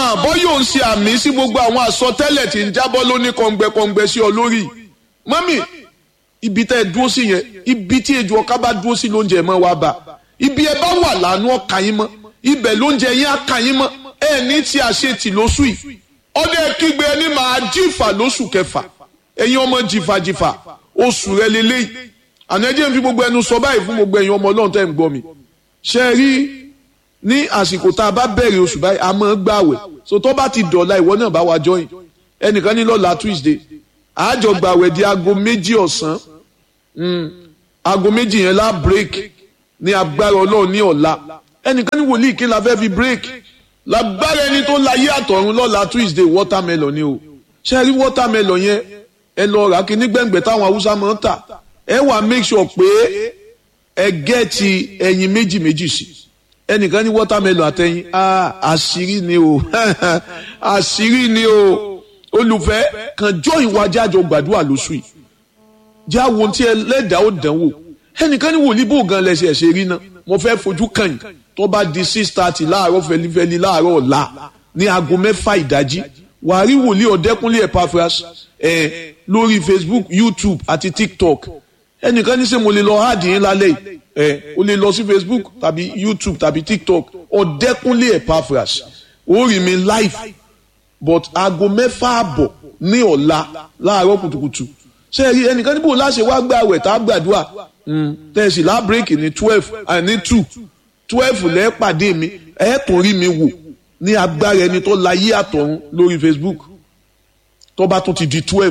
bọ́ yóò ń ṣe àmì sí gbogbo àwọn àsọtẹ́lẹ̀ tí ń jábọ́ lóní kọ̀ǹgbẹ̀kọ̀ǹgbẹ̀ sí ọ lórí mọ́mì ibi tẹ́ ẹ dúró sí yẹn ibi tí ejò ọ̀ká bá dúró sí lóúnjẹ mọ́ wá bá ibi ẹ bá wà lánàá ọ̀ka yín mọ́ ibẹ̀ lóúnjẹ yín àka yín mọ́ ẹ ní tí a ṣe tì lóṣù yìí ọdẹ kígbe ẹni máa jìfà lóṣù kẹfà ẹ̀yin ọmọ jìfàjìfà oṣù rẹ lélẹ́yìí ànájẹ́ ń fi gbogbo ẹnu sọ báyìí fún gbogbo ẹ̀yin ọmọ ọlọ́run tẹ́ ń gbọ́ mi ṣe rí ní àsìkò tá a bá bẹ̀rẹ̀ oṣù báyìí a máa gbààwẹ̀ so tó bá ti dọ̀la ìwọ náà bá wa join ẹnìkan ní lọ́la Tuesday àájọ gbààwẹ̀ di aago 2 ọ̀sán aago 2 yẹn la break ní agbára ọlọ́run ní ọ̀la ẹnìkan ní wòlíì kí la fẹ́ fi break lágbára ẹni tó láyé àtọ̀run lọ́la Tuesday watermelon ni o ṣe rí watermelon yẹn ẹ lọ rà kí ní gbẹ̀ngbẹ̀ táwọn haúsá máa ń tà ẹ wà make sure pé ẹ gẹ́ẹ̀tì ẹyin méjì sí ẹnìkan ní watermelon àtẹyin àṣírí ni o àṣírí ni o olùfẹ́ kan jọ ìwájú àjọ gbàdúrà lóṣù yìí já wo tí ẹlẹ́dàá ó dánwò ẹnìkan ní wòlíì bò gan lẹ́sẹ̀ ṣe rí náà mo fẹ́ fojú kàn yín tó bá di 6:30 láàárọ̀ fẹlifẹli láàárọ̀ ọ̀la ní aago 6 ìdájí wàá rí wòlíì Ọ̀dẹ́kúnlé Epaphras lórí Facebook, YouTube àti TikTok ẹnìkan ní ṣé mo lè lọ háàdì yín lálẹ́ yìí o lè lọ sí Facebook tàbí YouTube tàbí TikTok Ọ̀dẹ́kúnlé Epaphras ó rí mi live but aago 6:30 ní ọ̀la láàárọ̀ kùtùkùtù ṣé rí ẹnìkan níbo láṣẹ wá gbààwẹ̀ tá a gbàdúrà tẹ̀sí lá break ní 12 ní 12 lẹ́ẹ̀pàdé mi ẹ̀ẹ́kùn rí mi wò ní agbára ẹni tó láyé àtọ̀run lórí Facebook tó bá tún ti di 12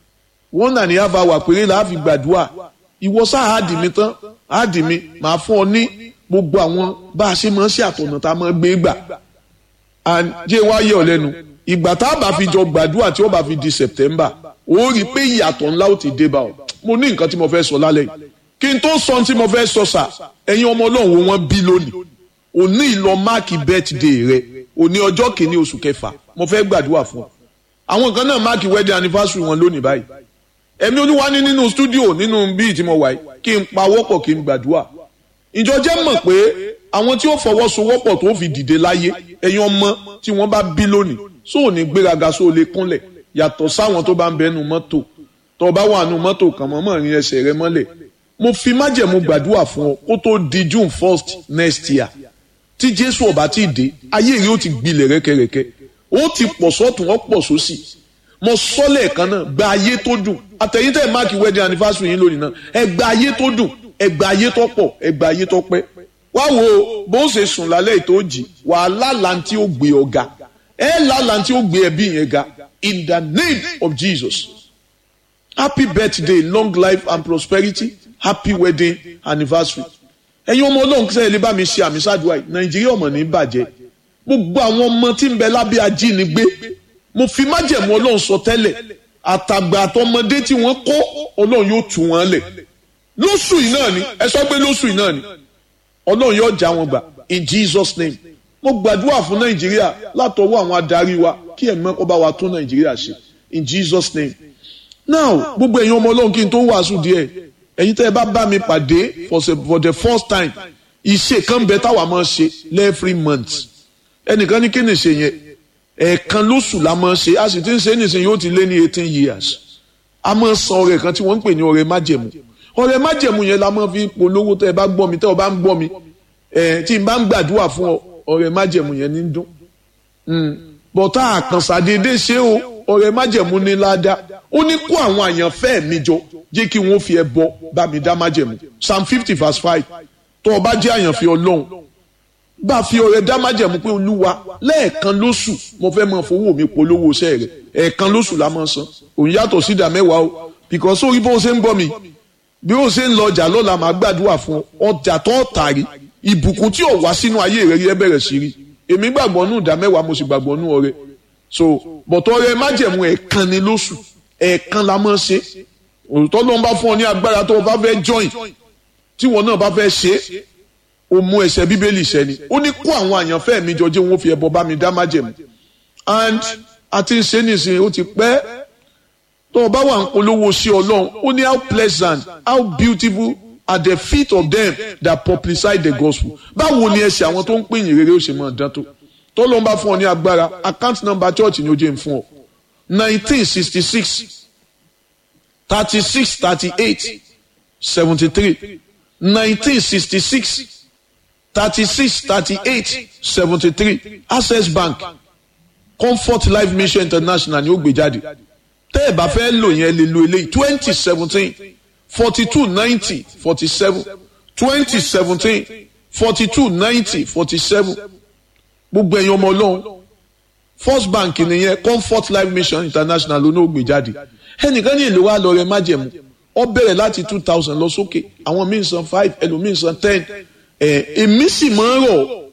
1.5 hours péré la fi gbàdúrà ìwọ sáà àdì mi tán àdì mi màá fún ọ ní gbogbo àwọn bá a ṣe máa ń ṣe àtọ̀nà tá a máa gbé gbà jẹ́ wáyé ọ lẹ́nu ìgbà tá a bá fi jọ gbàdúrà tí ó bá fi di September ó rí i pé ìyàtọ̀ ńlá ó ti dé bá ọ mo ní nǹkan tí mo fẹ́ sọ lálẹ́ yìí kí n tó sọ tí mo fẹ́ sọ sà ẹ̀yin ọmọ ọlọ́run wo wọ́n bí lónìí òní ìlọ máàkì birthday rẹ òní ọjọ́ kìíní oṣù kẹfà mo fẹ́ gbàdúrà fún ọ àwọn kan náà máàkì wedding anniversary wọn lónìí báyìí ẹ̀mí olúwa ní nínú studio nínú bíi tí mo wà yìí kí n pawọ́pọ̀ kí n gbàdúrà ìjọ jẹ́ mọ̀ pé àwọn tí ó fọwọ́sowọ́pọ̀ tó fi dìde láyé ẹ̀yin ọmọ tí wọ́n bá bí lónìí sóò ní gbéraga sóò lè kúnlẹ̀ yàtọ̀ sáwọn tó bá ń bẹnu mọ́tò tó bá wà nù mọ́tò kan mọ́mọ́ rin ẹsẹ̀ rẹ mọ́lẹ̀ mo fi májẹ̀mú gbàdúrà fún ọ kó tó di June 1st next year tí Jésù ọba ti dé ayé rí ó ti gbilẹ̀ rẹ́kẹrẹ́kẹ́ ó ti pọ̀ sọ́tún ó pọ̀ sósì mo sọ lẹ́ẹ̀kan náà gba ayé tó dùn àtẹ̀yìntẹ̀ máàkì wedding anniversary yín lónìí náà ẹ gba ayé tó dùn ẹ gba ayé tó pọ̀ ẹ gba ayé tó pẹ́ wá wo bó ṣe sùn lálẹ́ ètò òjì wàhálà làǹtí ó gbé ọ̀gá ẹ làǹtí ó gbé ẹbí yẹn ga in the name of Jesus. Happy birthday, long life and prosperity. Happy wedding anniversary. Ẹ̀yin ọmọ ọlọ́run kí sẹ́yìn lè bá mi ṣe àmì ṣáàdùá yìí. Nàìjíríà ọmọ ní bàjẹ́. Gbogbo àwọn ọmọ tí ń bẹ lábẹ́ ajínigbé. Mo fi májẹ̀mú ọlọ́run sọ tẹ́lẹ̀. Àtàgbà àtọmọdé tí wọ́n kó ọlọ́run yóò tú wọn lẹ̀. Lóṣù yìí náà ni. Ẹ sọ pé lóṣù yìí náà ni. Ọlọ́run yóò já wọn gbà. In Jesus' name. Mo gbàdúrà fún Nàìjíríà látọwọ́ àwọn adarí wa kí ẹ̀mí mẹ́kọ́ bá wa tún Nàìjíríà ṣe. In Jesus' name. Now gbogbo ẹ̀yin ọmọ ọlọ́run kí n tó wàásù díẹ̀ ẹ̀yin tẹ́ ẹ bá mi pàdé for the first time ìṣe kan bẹ táwa máa ṣe every month ẹnìkan ní kí ni ṣe yẹn ẹ̀ẹ̀kan lóṣù la máa ṣe a sì ti ń ṣe nìsín yóò ti lé ní 18 years a máa san ọrẹ kan tí wọ́n ń pè ní ọrẹ májẹ̀mú yẹn la máa fi polówó tẹ́ ẹ bá gbọ́ mi tẹ́ ọ bá ń gbọ́ mi tí n bá ń gbàdúrà fún ọ ọrẹ májẹ̀mú yẹn ní dún bọ́tà àkànṣàdédé ṣé o ọrẹ májẹ̀mú ní ládàá ó ní kó àwọn àyànfẹ́ mi jọ jẹ́ kí wọ́n fi ẹbọ bá mi dá májẹ̀mú Psalm 50 verse 5 tó o bá jẹ́ àyànfẹ́ ọlọ́run bá fi ọrẹ dá májẹ̀mú pé olúwa lẹ́ẹ̀kan lóṣù mo fẹ́ máa fowó mi polówó iṣẹ́ rẹ̀ ẹ̀ẹ̀kan lóṣù la máa san òun yàtọ̀ sí ìdá mẹ́wàá o because sórí bó o ṣe ń gbọ́ mi bí o ṣe ń lọ ọjà lọ́la máa gbàdúrà fún ọjà tó tàrí ìbùkún tí ò wá sínú ayé rẹ̀ yẹ bẹ̀rẹ̀ sí rí èmi gbàgbọ́ nù ìdá mẹ́wàá mo sì gbàgbọ́ nù ọrẹ so bọ̀tọ̀ ọrẹ májẹ̀mú ẹ̀ẹ̀kan ni lóṣù ẹ̀ẹ̀kan la máa ṣe òtọ́ ló ń bá fún ọ ní agbára tó o bá fẹ́ join tí wọn náà bá fẹ́ ṣe o mú ẹsẹ̀ bíbélì ṣẹ́ni ó ní kó àwọn àyànfẹ́ mi jọ jẹ́ wọn fi ẹbọ bá mi dá májẹ̀mú and àti ń ṣe nìsín ó ti pẹ́ tó o bá wà ń polówó sí ọlọ́run ó ní how pleasant how beautiful are the feet of them that publicize the gospel báwo ni ẹsẹ̀ àwọn tó ń pè yín rere ó ṣe máa dán tó tó ló ń bá fún ọ ní agbára account number church ni ó jẹ́ ń fún ọ 1966 36 38 73 1966 36 38 73 Access Bank Comfort Life Mission International ni ó gbé jáde tẹ́ ẹ bá fẹ́ lò yẹn lè lo eléyìí 2017 42 90 47 2017 42 90 47 gbogbo ẹ̀yin ọmọ ọlọ́run First Bank nìyẹn Comfort Life Mission International ló ní ó gbé jáde ẹnìkan ní èlò wa lọ rẹ májẹ̀mú ó bẹ̀rẹ̀ láti 2000 lọ sókè àwọn míì san 5 ẹlòmíì san 10 èmi sì máa ń rọ̀